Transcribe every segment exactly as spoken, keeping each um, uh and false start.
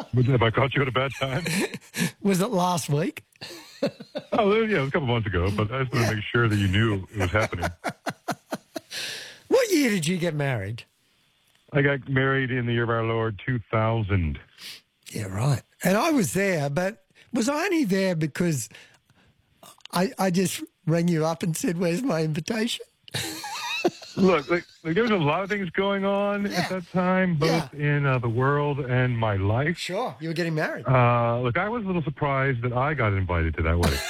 Was- Have I caught you at a bad time? Was it last week? Oh, yeah, it was a couple months ago, but I just wanted to make sure that you knew it was happening. What year did you get married? I got married in the year of our Lord, two thousand. Yeah, right. And I was there, but was I only there because I, I just rang you up and said, where's my invitation? Look, like, like, there was a lot of things going on Yeah. at that time, both Yeah. in uh, the world and my life. Sure, you were getting married. Uh, look, I was a little surprised that I got invited to that wedding.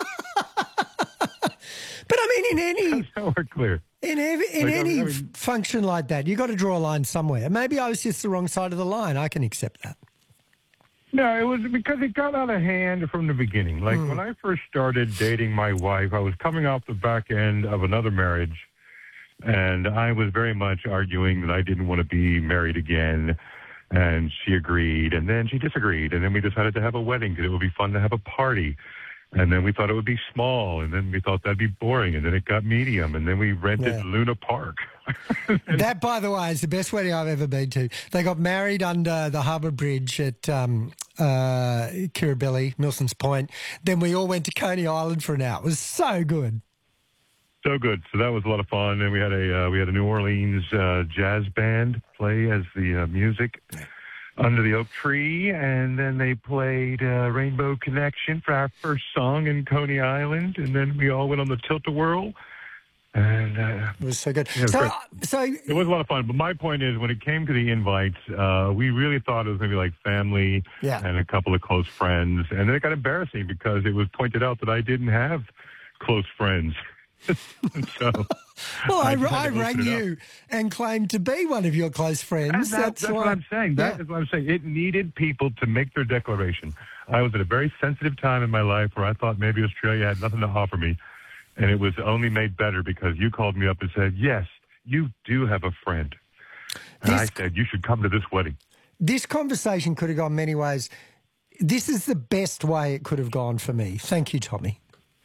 But I mean, in any So we're clear. in every, in Like, I any mean- I f- mean- function like that, you got to draw a line somewhere. Maybe I was just the wrong side of the line. I can accept that. No, it was because it got out of hand from the beginning. Like, when I first started dating my wife, I was coming off the back end of another marriage, and I was very much arguing that I didn't want to be married again, and she agreed, and then she disagreed, and then we decided to have a wedding because it would be fun to have a party. And then we thought it would be small, and then we thought that'd be boring, and then it got medium, and then we rented Yeah. Luna Park. That, by the way, is the best wedding I've ever been to. They got married under the Harbour Bridge at um, uh, Kirribilli, Milson's Point. Then we all went to Coney Island for an hour. It was so good. So good. So that was a lot of fun. And we had a uh, we had a New Orleans uh, jazz band play as the uh, music under the oak tree, and then they played uh, Rainbow Connection for our first song in Coney Island, and then we all went on the Tilt-A-Whirl, and uh, It was so good. Yeah, so, great. so it was a lot of fun. But my point is, when it came to the invites, uh, we really thought it was going to be like family Yeah. and a couple of close friends, and then it got embarrassing because it was pointed out that I didn't have close friends. so well, I, I just had I to rang open it up. you and claimed to be one of your close friends. And that- that's that's why, what I'm saying. That yeah. is what I'm saying. It needed people to make their declaration. I was at a very sensitive time in my life where I thought maybe Australia had nothing to offer me, and it was only made better because you called me up and said, yes, you do have a friend. And I This- said, you should come to this wedding. This conversation could have gone many ways. This is the best way it could have gone for me. Thank you, Tommy.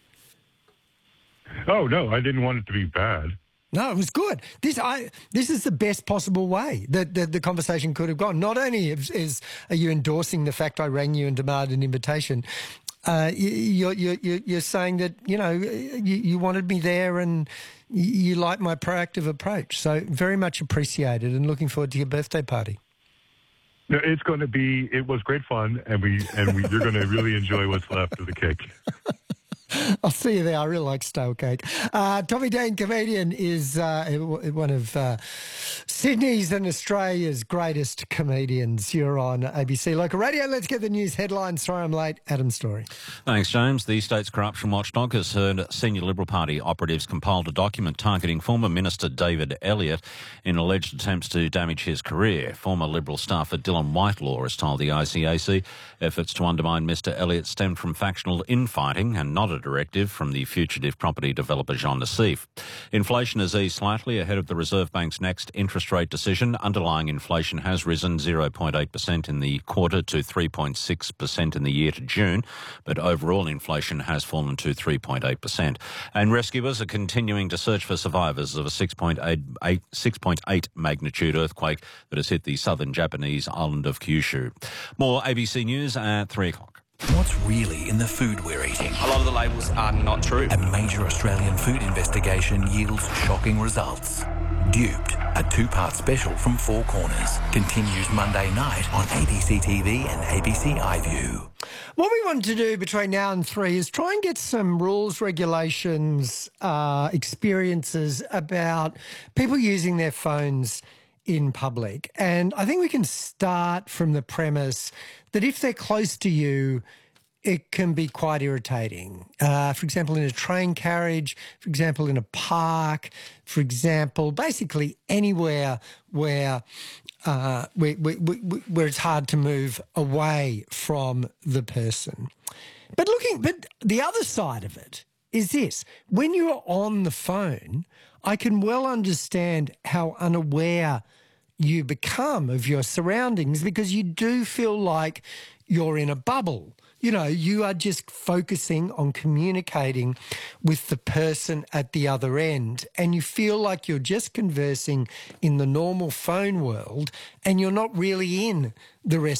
Oh, no, I didn't want it to be bad. No, it was good. This I this is the best possible way that the, the conversation could have gone. Not only is, is are you endorsing the fact I rang you and demanded an invitation, uh, you, you're, you're you're saying that you know you, you wanted me there and you, you like my proactive approach. So very much appreciated and looking forward to your birthday party. No, it's going to be, it was great fun, and we and we, you're going to really enjoy what's left of the cake. I'll see you there. I really like stale cake. Uh, Tommy Dean, comedian, is uh, one of uh, Sydney's and Australia's greatest comedians. You're on A B C Local Radio. Let's get the news headlines. Sorry I'm late. Adam Story. Thanks, James. The state's corruption watchdog has heard senior Liberal Party operatives compiled a document targeting former Minister David Elliott in alleged attempts to damage his career. Former Liberal staffer Dylan Whitelaw has told the I C A C efforts to undermine Mister Elliott stemmed from factional infighting and not a directive from the fugitive property developer Jean Nassif. Inflation has eased slightly ahead of the Reserve Bank's next interest rate decision. Underlying inflation has risen zero point eight percent in the quarter to three point six percent in the year to June, but overall inflation has fallen to three point eight percent. And rescuers are continuing to search for survivors of a six point eight magnitude earthquake that has hit the southern Japanese island of Kyushu. More A B C News at three o'clock. What's really in the food we're eating? A lot of the labels are not true. A major Australian food investigation yields shocking results. Duped, a two-part special from Four Corners, continues Monday night on A B C T V and A B C iView. What we want to do between now and three is try and get some rules, regulations, uh, experiences about people using their phones in public. And I think we can start from the premise that if they're close to you, it can be quite irritating. Uh, for example, in a train carriage, for example, in a park, for example, basically anywhere where uh, where, where, where it's hard to move away from the person. But looking, but the other side of it is this: when you're on the phone, I can well understand how unaware you become of your surroundings because you do feel like you're in a bubble. You know, you are just focusing on communicating with the person at the other end, and you feel like you're just conversing in the normal phone world and you're not really in the rest